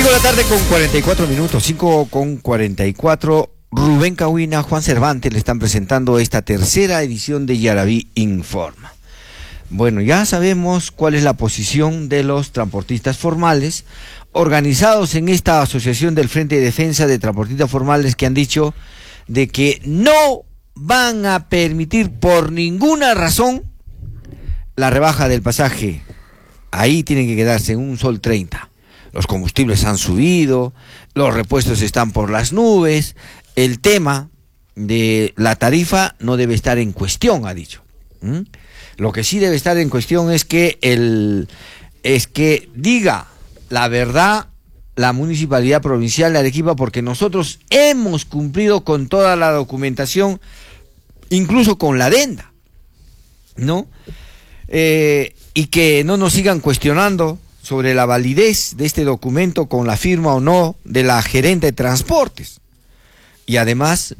5 de la tarde con 44 minutos, 5 con 44. Rubén Cahuina, Juan Cervantes le están presentando esta tercera edición de Yaraví Informa. Bueno, ya sabemos cuál es la posición de los transportistas formales, organizados en esta asociación del Frente de Defensa de Transportistas Formales, que han dicho de que no van a permitir por ninguna razón la rebaja del pasaje. Ahí tienen que quedarse en un sol 30. Los combustibles han subido, los repuestos están por las nubes, el tema de la tarifa no debe estar en cuestión, ha dicho. Lo que sí debe estar en cuestión es que diga la verdad la Municipalidad Provincial de Arequipa, porque nosotros hemos cumplido con toda la documentación, incluso con la adenda, ¿no? Y que no nos sigan cuestionando sobre la validez de este documento con la firma o no de la gerente de transportes. Y además,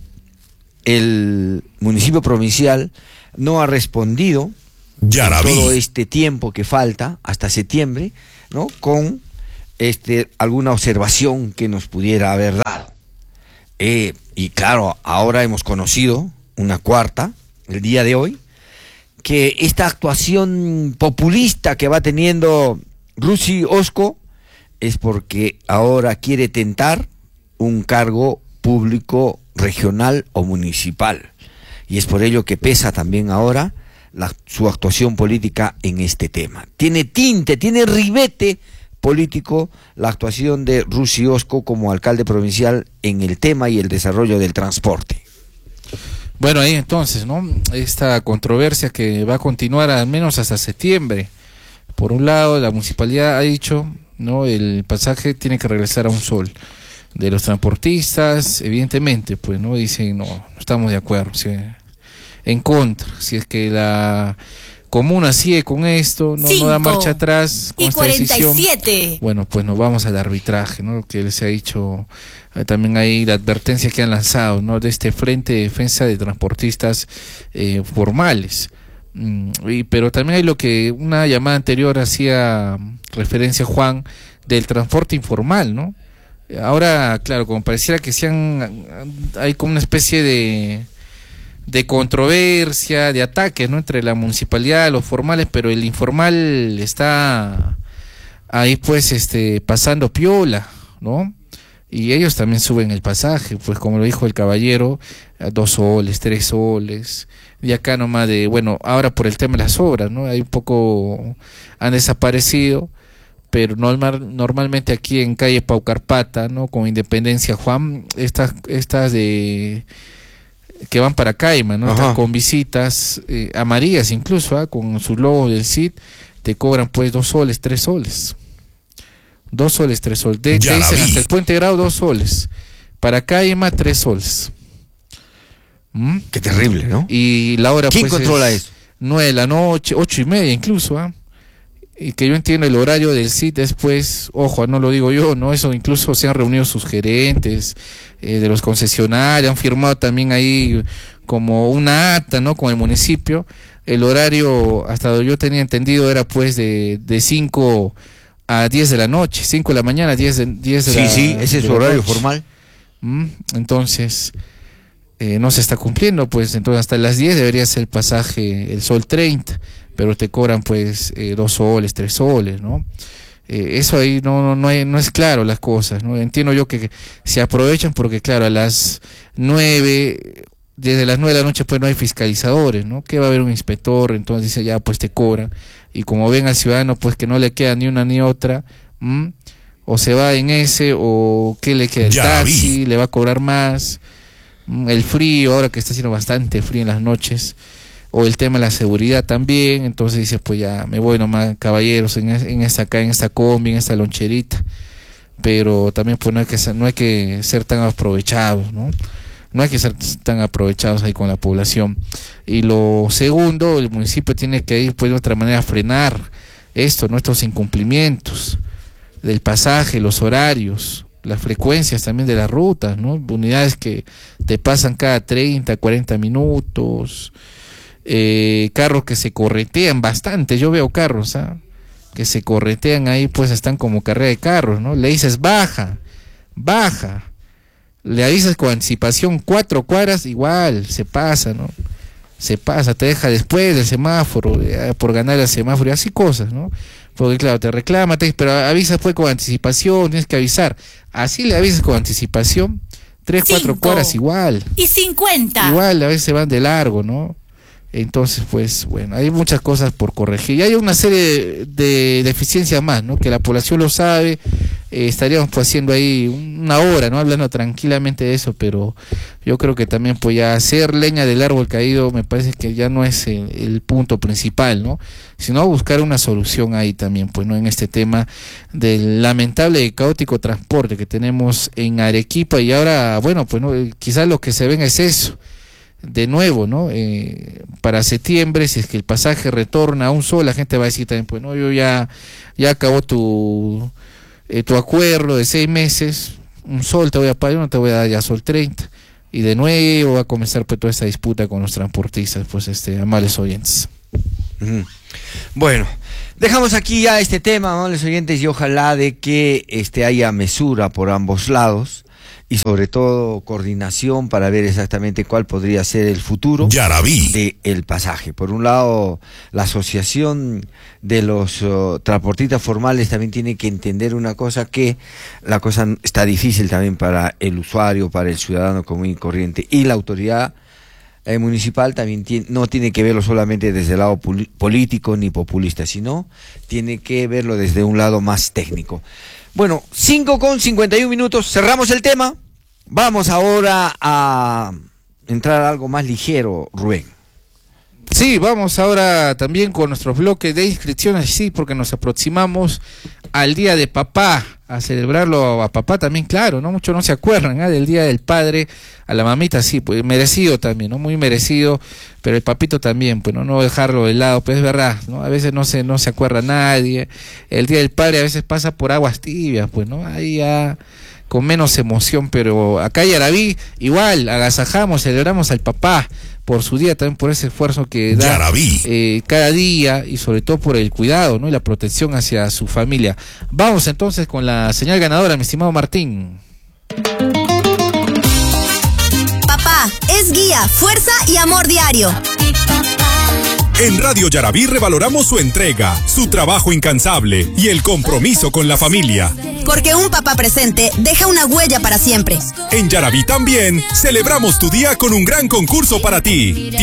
el municipio provincial no ha respondido en todo este tiempo que falta, hasta septiembre, ¿no? Con alguna observación que nos pudiera haber dado. Y claro, ahora hemos conocido una cuarta, el día de hoy, que esta actuación populista que va teniendo Rusi Osco es porque ahora quiere tentar un cargo público regional o municipal, y es por ello que pesa también ahora su actuación política en este tema. Tiene tinte, tiene ribete político la actuación de Rusi Osco como alcalde provincial en el tema y el desarrollo del transporte. Bueno, ahí entonces, ¿no? Esta controversia que va a continuar al menos hasta septiembre. Por un lado, la municipalidad ha dicho, ¿no? El pasaje tiene que regresar a un sol. De los transportistas, evidentemente, pues, ¿no? Dicen, no estamos de acuerdo, ¿sí? En contra. Si es que la comuna sigue con esto, no da marcha atrás con esta decisión. 47. Bueno, pues nos vamos al arbitraje, ¿no? Que les ha dicho también ahí la advertencia que han lanzado, ¿no? De este Frente de Defensa de Transportistas formales. Pero también hay lo que una llamada anterior hacía referencia, Juan, del transporte informal, ¿no? Ahora, claro, como pareciera que hay como una especie de controversia, de ataques, ¿no? Entre la municipalidad, los formales, pero el informal está ahí pues pasando piola, ¿no? Y ellos también suben el pasaje, pues como lo dijo el caballero, 2 soles, 3 soles, y acá nomás ahora por el tema de las obras, ¿no? Hay un poco, han desaparecido, pero normalmente aquí en calle Paucarpata, ¿no? Con Independencia, Juan, estas de que van para Caima, ¿no? Están con visitas amarillas incluso, con su logo del CID, te cobran pues 2 soles, 3 soles. 2 soles, 3 soles. Te dicen hasta el Puente Grado 2 soles. Para Caima 3 soles. Qué terrible, ¿no? Y la hora ¿quién pues controla eso? 9 de la noche, 8:30 incluso, y que yo entiendo el horario del CIT después, ojo, no lo digo yo, no, eso incluso se han reunido sus gerentes de los concesionarios, han firmado también ahí como una acta, ¿no? Con el municipio. El horario, hasta donde yo tenía entendido, era pues de 5 a 10 de la noche, 5 de la mañana, 10 de la Sí, ese es su horario noche. formal. Entonces no se está cumpliendo, pues entonces hasta las 10 debería ser el pasaje, el sol 30, pero te cobran pues 2 soles, 3 soles, ¿no? Eso ahí no es claro las cosas, ¿no? Entiendo yo que se aprovechan porque claro, a las 9, desde las 9 de la noche pues no hay fiscalizadores, ¿no? Que va a haber un inspector, entonces dice ya pues te cobran, y como ven al ciudadano pues que no le queda ni una ni otra, o se va en ese, o que le queda el taxi, le va a cobrar más, el frío, ahora que está haciendo bastante frío en las noches, o el tema de la seguridad también, entonces dice pues ya me voy nomás, caballeros, en esta combi, en esta loncherita, pero también pues no hay que ser tan aprovechados, ¿no? No hay que ser tan aprovechados ahí con la población. Y lo segundo, el municipio tiene que ir pues de otra manera a frenar nuestros incumplimientos del pasaje, los horarios, las frecuencias también de las rutas, ¿no? Unidades que te pasan cada 30, 40 minutos, carros que se corretean bastante, yo veo carros, que se corretean ahí, pues están como carrera de carros, ¿no? Le dices baja, le avisas con anticipación 4 cuadras, igual, se pasa, ¿no? Se pasa, te deja después del semáforo, por ganar el semáforo, y así cosas, ¿no? Porque claro, te reclama, pero avisas pues con anticipación, tienes que avisar. Así le avisas con anticipación, 3, 4 cuadras igual. Y 50. Igual, a veces se van de largo, ¿no? Entonces, pues, bueno, hay muchas cosas por corregir. Y hay una serie de deficiencias más, ¿no? Que la población lo sabe. Estaríamos pues haciendo ahí una hora, ¿no? Hablando tranquilamente de eso, pero yo creo que también pues ya hacer leña del árbol caído me parece que ya no es el punto principal, ¿no? Sino buscar una solución ahí también, pues, ¿no? En este tema del lamentable y caótico transporte que tenemos en Arequipa, y ahora, bueno, pues, ¿no? Quizás lo que se ven es eso. De nuevo, ¿no? Para septiembre, si es que el pasaje retorna a un sol, la gente va a decir también, pues no, yo ya acabó tu acuerdo de 6 meses, un sol te voy a pagar, yo no te voy a dar ya sol 30, y de nuevo va a comenzar pues toda esta disputa con los transportistas, pues amables oyentes. Bueno, dejamos aquí ya este tema, amables oyentes, y ojalá de que haya mesura por ambos lados, y sobre todo coordinación para ver exactamente cuál podría ser el futuro del pasaje. Por un lado, la asociación de los transportistas formales también tiene que entender una cosa, que la cosa está difícil también para el usuario, para el ciudadano común y corriente, y la autoridad municipal también no tiene que verlo solamente desde el lado político ni populista, sino tiene que verlo desde un lado más técnico. Bueno, 5:51, cerramos el tema. Vamos ahora a entrar a algo más ligero, Rubén. Sí, vamos ahora también con nuestros bloques de inscripciones, sí, porque nos aproximamos al Día de Papá, a celebrarlo a papá también, claro, ¿no? Muchos no se acuerdan, ¿eh? Del Día del Padre, a la mamita sí, pues merecido también, ¿no? Muy merecido, pero el papito también, pues no dejarlo de lado, pues es verdad, ¿no? A veces no se acuerda nadie, el Día del Padre a veces pasa por aguas tibias, pues, ¿no? Ahí ya con menos emoción, pero acá en Yaraví igual, agasajamos, celebramos al papá por su día, también por ese esfuerzo que da cada día, y sobre todo por el cuidado, ¿no? Y la protección hacia su familia. Vamos entonces con la señal ganadora, mi estimado Martín. Papá es guía, fuerza y amor diario. En Radio Yaraví revaloramos su entrega, su trabajo incansable y el compromiso con la familia. Porque un papá presente deja una huella para siempre. En Yaraví también celebramos tu día con un gran concurso para ti.